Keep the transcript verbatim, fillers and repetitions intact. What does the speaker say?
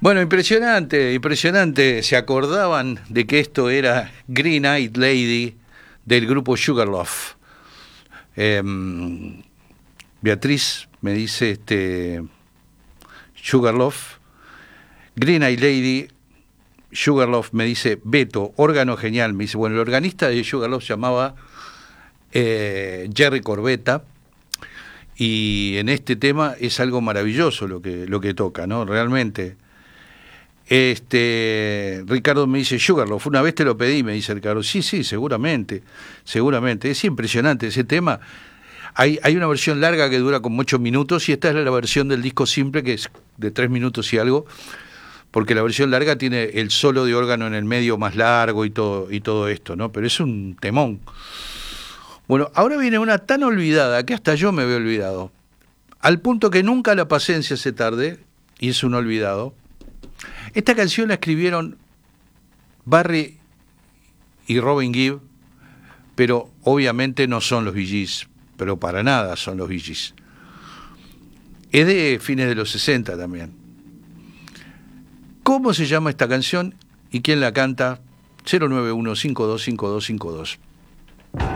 Bueno, impresionante, impresionante. Se acordaban de que esto era Green Eyed Lady del grupo Sugarloaf. Eh, Beatriz me dice, este, Sugarloaf, Green Eyed Lady, Sugarloaf me dice, Beto, órgano genial. Me dice, bueno, el organista de Sugarloaf se llamaba eh, Jerry Corbetta. Y en este tema es algo maravilloso lo que, lo que toca, ¿no? Realmente. Este, Ricardo me dice, Sugarloaf, una vez te lo pedí, me dice Ricardo. Sí, sí, seguramente, seguramente. Es impresionante ese tema. Hay, hay una versión larga que dura como ocho minutos y esta es la versión del disco simple que es de tres minutos y algo, porque la versión larga tiene el solo de órgano en el medio más largo y todo, y todo esto, ¿no? Pero es un temón. Bueno, ahora viene una tan olvidada que hasta yo me había olvidado, al punto que nunca la pasé en Se hace tarde, y es un olvidado. Esta canción la escribieron Barry y Robin Gibb, pero obviamente no son los Bee Gees, pero para nada son los Bee Gees. Es de fines de los sesenta también. ¿Cómo se llama esta canción y quién la canta? cero nueve uno cinco dos cinco dos cinco dos.